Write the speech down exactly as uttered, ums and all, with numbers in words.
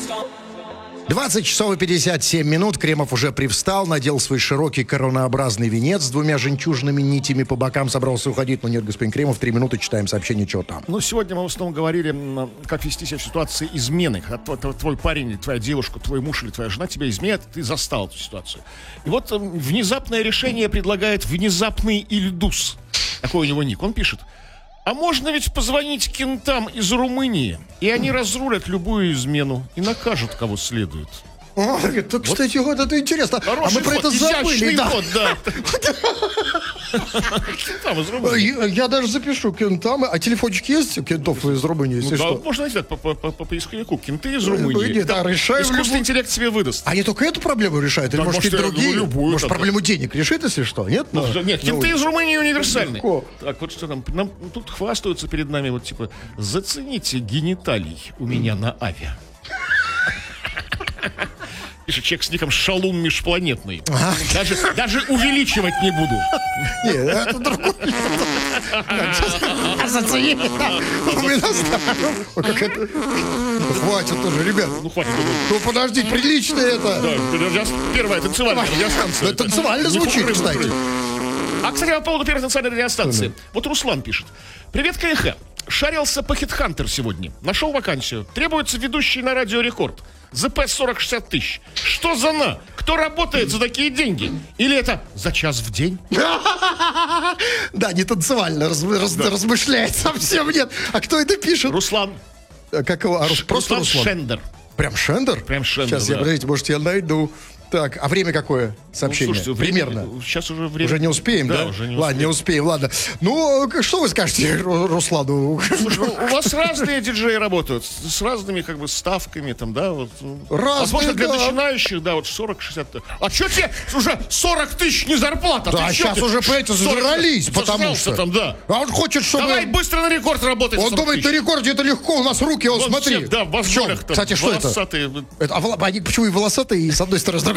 двадцать часов и пятьдесят семь минут. Кремов уже привстал, надел свой широкий коронообразный венец с двумя жемчужными нитями по бокам, собрался уходить. Но нет, господин Кремов, три минуты читаем сообщение, что там. Ну, сегодня мы в основном говорили, как вести себя в ситуации измены. Когда твой, твой парень, или твоя девушка, твой муж или твоя жена тебя изменят, ты застал эту ситуацию. И вот внезапное решение предлагает внезапный Ильдус. Такой у него ник. Он пишет: а можно ведь позвонить кентам из Румынии, и они разрулят любую измену и накажут, кого следует. О, это, кстати, вот это интересно. Хороший а мы про ход, это забыли. Да. Ход, да. Кентам из Румынии. Я, я даже запишу кентам. А телефончик есть у кентов из Румынии? Ну, да, что? Можно найти по, по, по, по поисковику. Кенты из Румынии. Нет, да, решаем искусственный любую... интеллект себе выдаст. А не только эту проблему решают? Или, да, может, какие-то другие? Ну, любую, может, да, проблему денег решит, если что? Нет? Ну, ну, нет, ну, кенты из Румынии универсальны. Легко. Так, вот что там. Нам тут хвастаются перед нами, вот типа, зацените гениталий у меня на авиа. Пишет человек с ником Шалун Межпланетный. Даже, даже увеличивать не буду. Нет, это другое. Зацени. Хватит тоже, ребят. Ну, хватит. Ну, подождите, прилично это. Да, первая танцевальная радиостанция. Танцевально звучит, кстати. А, кстати, по поводу первой танцевальной радиостанции. Вот Руслан пишет. Привет, КХ. Шарился по Хитхантер сегодня. Нашел вакансию. Требуется ведущий на Радио Рекорд. ЗП сорок шестьдесят тысяч. Что за на? Кто работает за такие деньги? Или это за час в день? Да, не танцевально размышляет совсем нет. А кто это пишет? Руслан. Как его? Просто Руслан? Шендер. Прям Шендер? Прям Шендер, Сейчас я, подождите, может, я найду. Так, а время какое сообщение? Ну, слушайте, примерно. Время, сейчас уже время. Уже не успеем, да? Да, уже не ладно, успеем. не успеем, ладно. Ну, что вы скажете Руслану? Слушай, ну, у вас разные диджеи работают, с, с разными как бы ставками, там, да? Вот. Разные, возможно, для да. начинающих, да, вот сорок-шестьдесят. А что тебе уже сорок тысяч не зарплата? Да, сейчас уже, понимаете, зажрались, потому что... Там, да. А он хочет, чтобы... Давай быстро на рекорд работать. Он думает, на рекорде это легко, у нас руки, он, Вон смотри. все, да, в в чем? там, Кстати, что волосатые. это? это? А вол... Они почему и волосатые, и с одной стороны, с другой